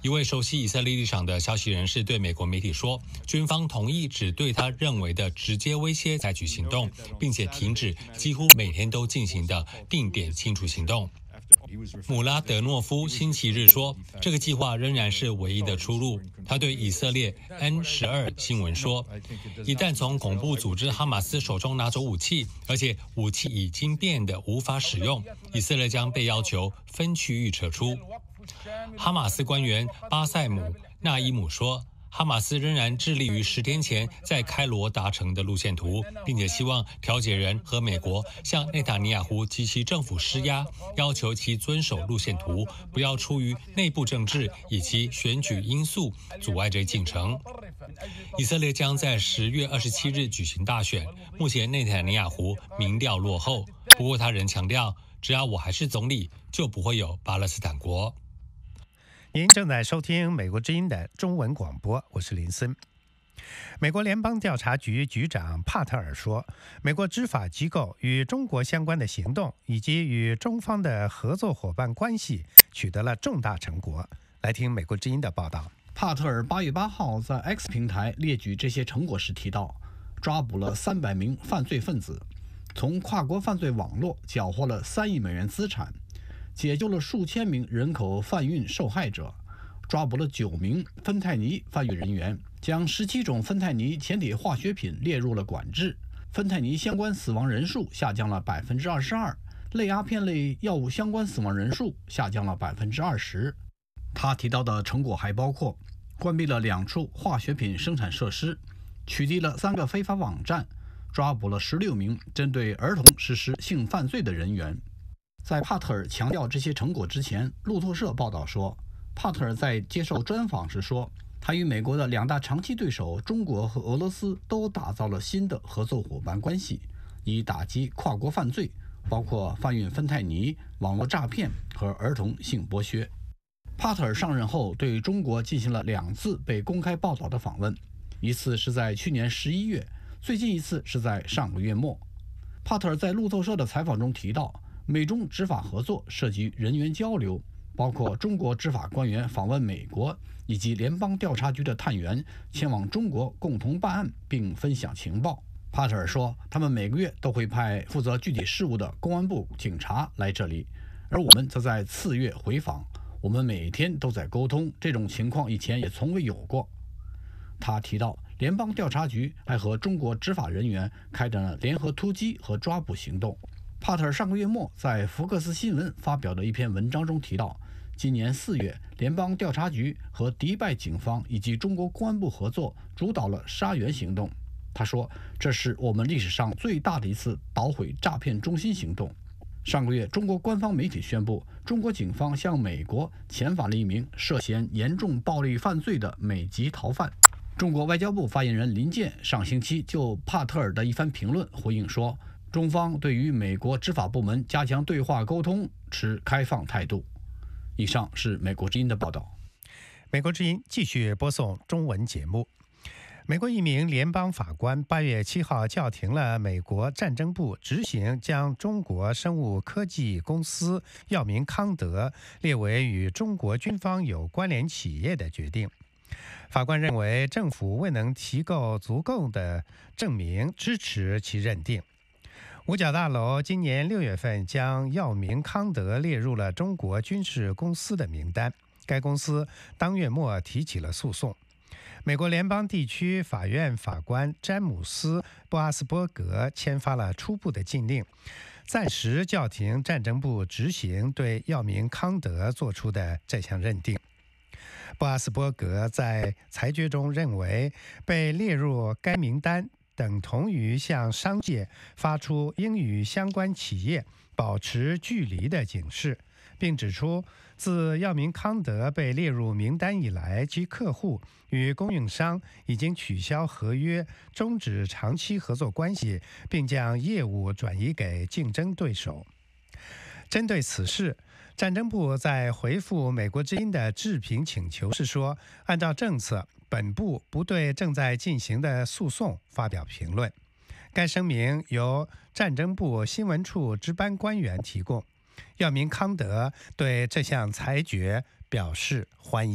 一位熟悉以色列立场的消息人士对美国媒体说，军方同意只对他认为的直接威胁采取行动，并且停止几乎每天都进行的定点清除行动。姆拉德诺夫星期日说，这个计划仍然是唯一的出路。他对以色列 N12 新闻说，一旦从恐怖组织哈马斯手中拿走武器，而且武器已经变得无法使用，以色列将被要求分区域撤出。哈马斯官员巴塞姆·纳伊姆说，哈马斯仍然致力于10天前在开罗达成的路线图，并且希望调解人和美国向内塔尼亚胡及其政府施压，要求其遵守路线图，不要出于内部政治以及选举因素阻碍这进程。以色列将在10月27日举行大选，目前内塔尼亚胡民调落后，不过他仍强调，只要我还是总理，就不会有巴勒斯坦国。 您正在收听美国之音的中文广播，我是林森。美国联邦调查局局长帕特尔说，美国执法机构与中国相关的行动以及与中方的合作伙伴关系取得了重大成果。来听美国之音的报道。 帕特尔8月8号在 X 平台列举这些成果时提到，抓捕了300名犯罪分子，从跨国犯罪网络缴获了3亿美元资产，解救了数千名人口贩运受害者，抓捕了9名芬太尼贩运人员，将17种芬太尼前体化学品列入了管制，芬太尼相关死亡人数下降了22%，类阿片类药物相关死亡人数下降了20%。他提到的成果还包括关闭了2处化学品生产设施，取缔了3个非法网站，抓捕了16名针对儿童实施性犯罪的人员。在帕特尔强调这些成果之前，路透社报道说，帕特尔在接受专访时说，他与美国的2大长期对手中国和俄罗斯都打造了新的合作伙伴关系，以打击跨国犯罪，包括贩运芬太尼、网络诈骗和儿童性剥削。帕特尔上任后对中国进行了2次被公开报道的访问，一次是在去年11月，最近一次是在上个月末。帕特尔在路透社的采访中提到，美中执法合作涉及人员交流，包括中国执法官员访问美国，以及联邦调查局的探员前往中国共同办案并分享情报。帕特尔说，他们每个月都会派负责具体事务的公安部警察来这里，而我们则在次月回访，我们每天都在沟通，这种情况以前也从未有过。他提到，联邦调查局还和中国执法人员开展了联合突击和抓捕行动。帕特尔上个月末在福克斯新闻发表的一篇文章中提到，今年4月，联邦调查局和迪拜警方以及中国公安部合作主导了沙源行动。他说，这是我们历史上最大的一次捣毁诈骗中心行动。上个月，中国官方媒体宣布，中国警方向美国遣返了一名涉嫌严重暴力犯罪的美籍逃犯。中国外交部发言人林健上星期就帕特尔的一番评论回应说，中方对于美国执法部门加强对话沟通持开放态度。以上是美国之音的报道。 美国之音继续播送中文节目。美国一名联邦法官8月7号叫停了美国战争部执行将中国生物科技公司药明康德列为与中国军方有关联企业的决定。法官认为政府未能提供足够的证明支持其认定。五角大楼今年6月份将药明康德列入了中国军事公司的名单，该公司当月末提起了诉讼。美国联邦地区法院法官詹姆斯·布阿斯伯格签发了初步的禁令，暂时叫停战争部执行对药明康德做出的这项认定。布阿斯伯格在裁决中认为，被列入该名单等同于向商界发出应与相关企业保持距离的警示，并指出，自药明康德被列入名单以来，其客户与供应商已经取消合约，终止长期合作关系，并将业务转移给竞争对手。针对此事，战争部在回复美国之音的置评请求时说，按照政策，本部不对正在进行的诉讼发表评论。该声明由战争部新闻处值班官员提供。药明康德对这项裁决表示欢迎。